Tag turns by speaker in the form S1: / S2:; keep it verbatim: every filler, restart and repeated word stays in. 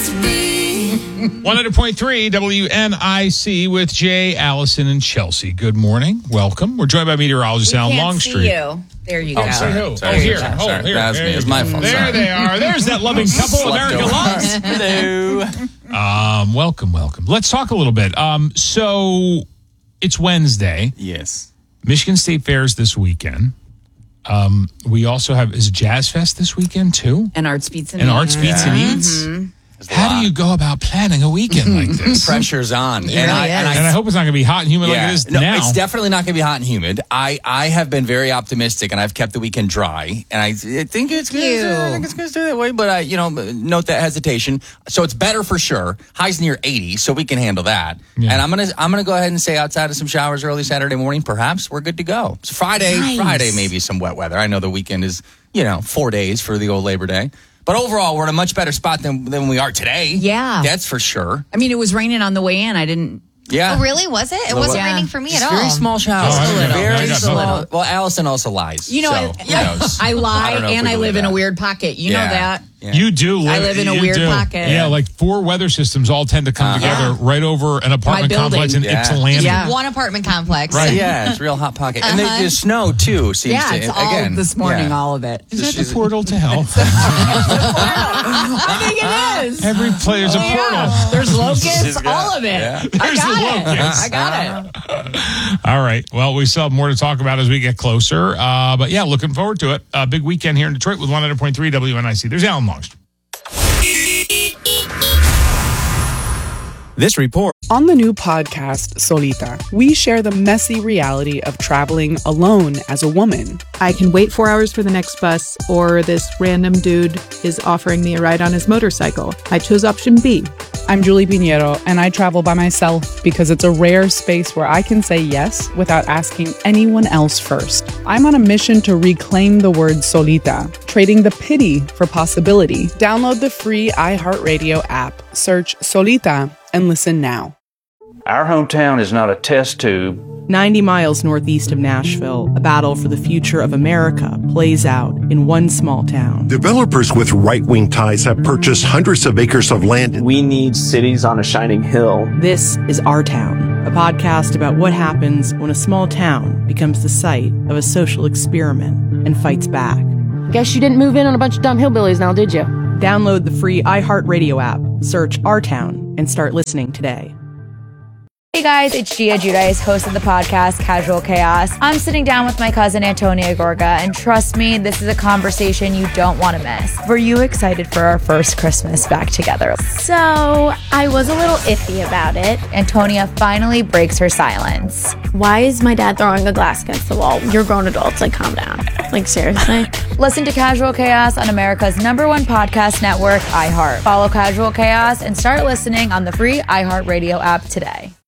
S1: must be.
S2: one hundred point three W N I C with Jay, Allison, and Chelsea. Good morning. Welcome. We're joined by meteorologist Alan Longstreet.
S3: See you. There you go.
S2: Oh, sorry.
S3: Who?
S2: Sorry. Oh, here.
S4: Sorry.
S2: Oh,
S4: Sorry.
S2: here.
S4: That was
S2: there
S4: me. It was
S2: you
S4: my
S2: go.
S4: fault.
S2: There
S4: Sorry.
S2: they are. There's that loving couple America loves.
S4: Hello.
S2: Um, welcome, welcome. Let's talk a little bit. Um, so it's Wednesday.
S4: Yes.
S2: Michigan State Fair's this weekend. Um, we also have, is Jazz Fest this weekend too?
S3: And Arts Beats and
S2: And
S3: Eats.
S2: Arts Beats and Eats?
S3: Mm-hmm.
S2: How do you go about planning a weekend like this?
S4: Pressure's on.
S3: It really
S4: I,
S3: is.
S4: and I
S2: And I hope it's not going to be hot and humid like it is
S4: no,
S2: now.
S4: it's definitely not going to be hot and humid. I, I have been very optimistic, and I've kept the weekend dry, and I, I think it's going to I think it's going to stay that way. But I, you know, note that hesitation. So it's better for sure. High's near eighty, so we can handle that.
S2: Yeah.
S4: And I'm gonna I'm gonna go ahead and say outside of some showers early Saturday morning, perhaps we're good to go. So Friday,
S3: Nice.
S4: Friday maybe some wet weather. I know the weekend is you know four days for the old Labor Day. But overall, we're in a much better spot than than we are today.
S3: Yeah.
S4: That's for sure.
S3: I mean, it was raining on the way in. I didn't.
S4: Yeah.
S5: Oh, really? Was it? It
S4: Well,
S5: wasn't
S3: yeah.
S5: raining for me
S4: Just
S5: at all.
S4: very small showers.
S2: Oh, I didn't know.
S4: Very
S2: I got
S4: small.
S2: nothing.
S4: Well, Allison also lies.
S3: You know,
S4: so,
S3: I,
S4: who knows?
S3: I lie
S4: don't know if
S3: and
S4: we
S3: I live
S4: believe
S3: in a
S4: that.
S3: weird pocket. You
S4: Yeah.
S3: know that.
S4: Yeah.
S2: You do live,
S3: I live in a
S2: you
S3: weird
S2: do.
S3: pocket.
S2: Yeah, like four weather systems all tend to come
S4: Uh-huh.
S2: together right over an apartment
S3: building.
S2: complex in
S4: Yeah.
S2: Ypsilanti.
S3: Yeah.
S5: One apartment complex.
S2: Right.
S4: Yeah, it's a real hot pocket. And the,
S5: Uh-huh.
S4: the snow, too, seems
S3: Yeah,
S4: to...
S3: it's all
S4: again,
S3: this morning,
S4: yeah.
S3: all of it.
S2: Is that the portal to hell?
S3: I think it is.
S2: Every player's a portal.
S3: Yeah. There's locusts,
S4: She's got-
S3: all of it.
S4: yeah.
S3: I
S2: There's
S3: got
S2: the
S3: it.
S2: locusts.
S3: I got it.
S2: All right. Well, we still have more to talk about as we get closer. Uh, but yeah, looking forward to it. A big weekend here in Detroit with one hundred point three W N I C. There's Alan Longstreet.
S6: This report.
S7: On the new podcast, Solita, we share the messy reality of traveling alone as a woman.
S8: I can wait four hours for the next bus, or this random dude is offering me a ride on his motorcycle. I chose option B.
S7: I'm Julie Pinheiro, and I travel by myself because it's a rare space where I can say yes without asking anyone else first. I'm on a mission to reclaim the word solita, trading the pity for possibility. Download the free iHeartRadio app, search Solita, and listen now.
S9: Our hometown is not a test tube.
S8: ninety miles northeast of Nashville, a battle for the future of America plays out in one small town.
S10: Developers with right-wing ties have purchased hundreds of acres of land.
S6: We need cities on a shining hill.
S8: This is Our Town, a podcast about what happens when a small town becomes the site of a social experiment and fights back.
S11: Guess you didn't move in on a bunch of dumb hillbillies now, did you?
S8: Download the free iHeartRadio app, search Our Town, and start listening today.
S12: Hey guys, it's Gia Giudice, host of the podcast Casual Chaos. I'm sitting down with my cousin Antonia Gorga, and trust me, this is a conversation you don't want to miss. Were you excited for our first Christmas back together?
S13: So, I was a little iffy about it.
S12: Antonia finally breaks her silence.
S13: Why is my dad throwing a glass against the wall? You're grown adults, like calm down. Like seriously?
S12: Listen to Casual Chaos on America's number one podcast network, iHeart. Follow Casual Chaos and start listening on the free iHeartRadio app today.